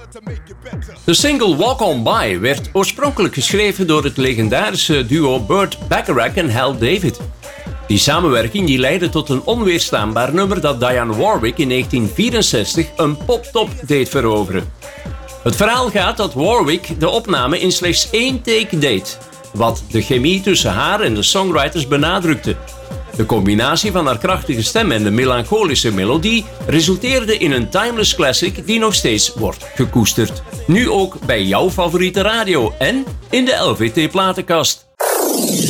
De single Walk On By werd oorspronkelijk geschreven door het legendarische duo Burt Bacharach en Hal David. Die samenwerking die leidde tot een onweerstaanbaar nummer dat Dionne Warwick in 1964 een poptop deed veroveren. Het verhaal gaat dat Warwick de opname in slechts 1 take deed, wat de chemie tussen haar en de songwriters benadrukte. De combinatie van haar krachtige stem en de melancholische melodie resulteerde in een timeless classic die nog steeds wordt gekoesterd. Nu ook bij jouw favoriete radio en in de LVT-platenkast.